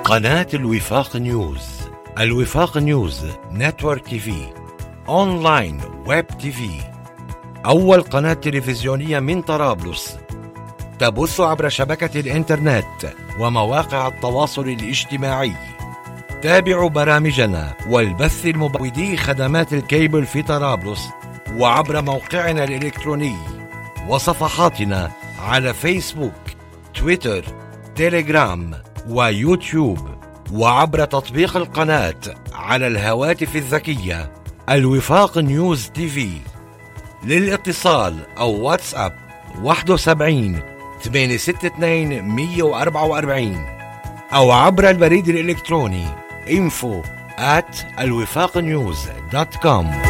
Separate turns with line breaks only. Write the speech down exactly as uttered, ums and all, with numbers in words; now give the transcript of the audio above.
قناة الوفاق نيوز. الوفاق نيوز نتورك تي في، أونلاين ويب تي في، أول قناة تلفزيونية من طرابلس تبث عبر شبكة الإنترنت ومواقع التواصل الاجتماعي. تابعوا برامجنا والبث المبودي خدمات الكيبل في طرابلس وعبر موقعنا الإلكتروني وصفحاتنا على فيسبوك، تويتر، تيليجرام ويوتيوب، وعبر تطبيق القناة على الهواتف الذكية الوفاق نيوز تي في. للاتصال أو واتساب واحد وسبعين ثمانية ستة اثنين مية وأربعة وأربعين أو عبر البريد الإلكتروني info at الوفاق نيوز دوت كوم.